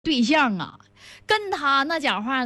对象啊，跟他那讲话，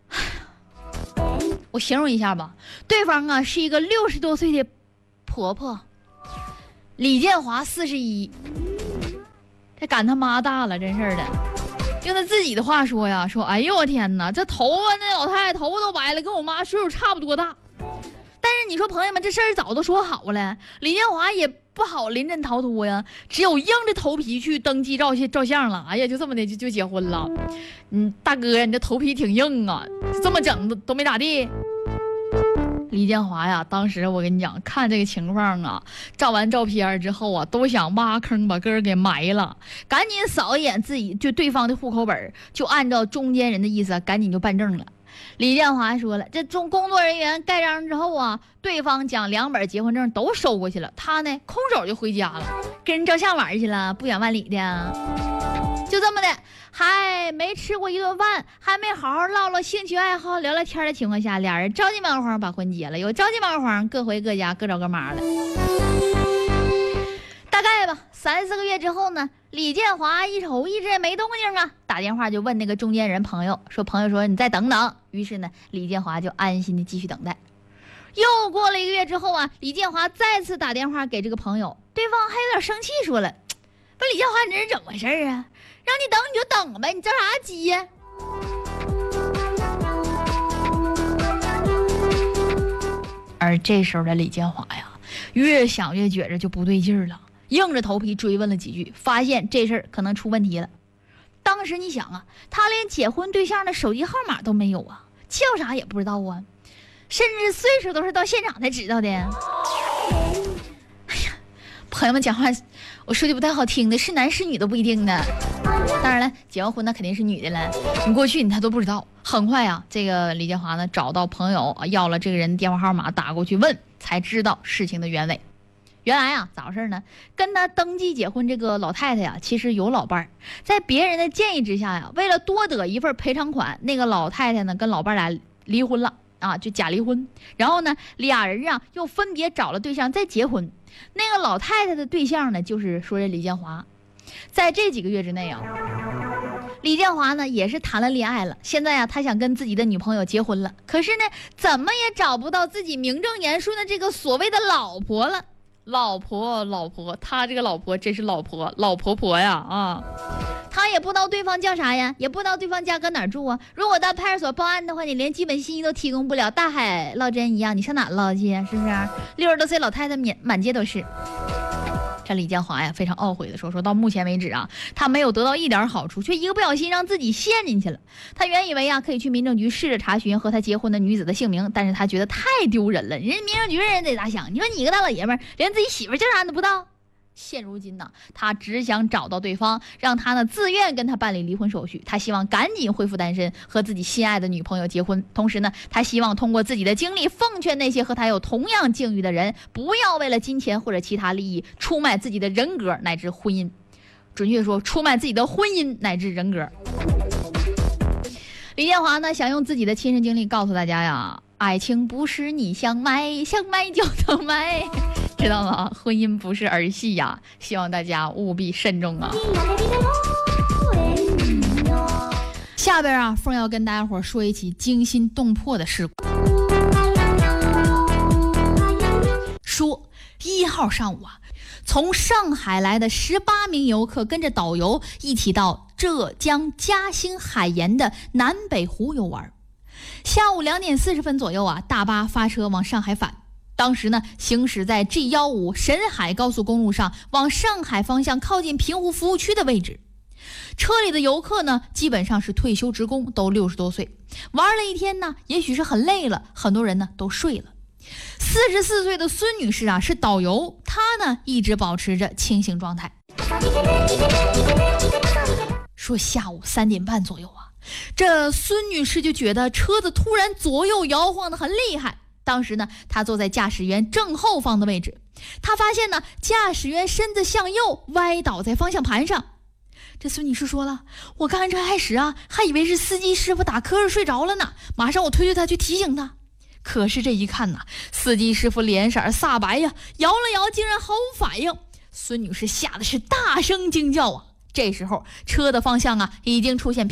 我形容一下吧，对方啊是一个60多岁的婆婆，李建华41，这赶他妈大了，真事的。用他自己的话说呀，说哎呦我天哪，这头发那老太太头发都白了，跟我妈岁数差不多大。但是你说朋友们，这事儿早都说好了，李建华也不好临阵逃脱呀，只有硬着头皮去登记照相了。哎呀，就这么的就结婚了。大哥呀，你这头皮挺硬啊，这么整都没咋地。李建华呀，当时我跟你讲，看这个情况啊，照完照片之后啊，都想挖坑把哥给埋了，赶紧扫一眼自己就对方的户口本，就按照中间人的意思，赶紧就办证了。李建华说了，这工作人员盖章之后啊，对方将2本结婚证都收过去了，他呢空手就回家了，跟人照相玩去了，不远万里的。就这么的，还没吃过一顿饭，还没好好唠唠兴趣爱好聊聊天的情况下，俩人着急忙慌把婚结了，有着急忙慌各回各家各找各妈了。大概吧3、4个月之后呢，李建华一瞅一直也没动静啊，打电话就问那个中间人朋友说你再等等。于是呢，李建华就安心的继续等待。又过了1个月之后啊，李建华再次打电话给这个朋友，对方还有点生气，说了，不是李建华，你这是怎么回事啊？让你等你就等呗，你着啥急呀？而这时候的李建华呀，越想越觉着就不对劲儿了，硬着头皮追问了几句，发现这事儿可能出问题了。当时你想啊，他连结婚对象的手机号码都没有啊，叫啥也不知道啊，甚至岁数都是到现场才知道的。哎呀，朋友们讲话，我说的不太好听的，是男是女都不一定的。当然了，结完婚那肯定是女的了，你过去他都不知道。很快啊，这个李建华呢找到朋友要了这个人电话号码，打过去问，才知道事情的原委。原来啊，咋回事呢？跟他登记结婚这个老太太呀，其实有老伴儿，在别人的建议之下呀，为了多得一份赔偿款，那个老太太呢跟老伴儿俩离婚了啊，就假离婚。然后呢，俩人啊又分别找了对象再结婚。那个老太太的对象呢，就是说这李建华。在这几个月之内啊，李建华呢也是谈了恋爱了，现在啊他想跟自己的女朋友结婚了，可是呢怎么也找不到自己名正言顺的这个所谓的老婆了。老婆，他这个老婆真是老婆婆呀啊！他也不知道对方叫啥呀，也不知道对方家搁哪儿住啊。如果到派出所报案的话，你连基本信息都提供不了，大海捞针一样，你上哪捞去啊？是不是？60多岁老太太满街都是。这李建华呀非常懊悔的说到目前为止啊，他没有得到一点好处，却一个不小心让自己陷进去了。他原以为啊可以去民政局试着查询和他结婚的女子的姓名，但是他觉得太丢人了，人家民政局人得咋想？你说你个大老爷们儿，连自己媳妇叫啥都不知道。现如今呢，他只想找到对方，让他呢自愿跟他办理离婚手续。他希望赶紧恢复单身，和自己心爱的女朋友结婚。同时呢，他希望通过自己的经历，奉劝那些和他有同样境遇的人，不要为了金钱或者其他利益，出卖自己的人格乃至婚姻。准确说，出卖自己的婚姻乃至人格。李建华呢，想用自己的亲身经历告诉大家呀，爱情不是你想买就能买。知道吗？婚姻不是儿戏呀，希望大家务必慎重啊。下边啊，凤要跟大家伙说一起惊心动魄的事故。说1号上午啊，从上海来的18名游客跟着导游一起到浙江嘉兴海盐的南北湖游玩。下午2点40分左右啊，大巴发车往上海返。当时呢，行驶在 G15 沈海高速公路上，往上海方向靠近平湖服务区的位置。车里的游客呢，基本上是退休职工，都60多岁，玩了一天呢，也许是很累了，很多人呢都睡了。44岁的孙女士啊，是导游，她呢一直保持着清醒状态。说下午3点半左右啊，这孙女士就觉得车子突然左右摇晃得很厉害。当时呢，他坐在驾驶员正后方的位置，他发现呢，驾驶员身子向右歪倒在方向盘上。这孙女士说了，我刚车开始啊，还以为是司机师傅打瞌睡睡着了呢，马上我推他去提醒他。可是这一看呢，司机师傅脸色煞白呀，摇了摇竟然毫无反应。孙女士吓得是大声惊叫啊！ 这时候车的方向啊已经出现